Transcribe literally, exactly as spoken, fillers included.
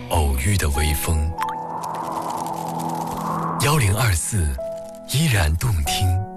偶遇的微风。幺零二四依然动听。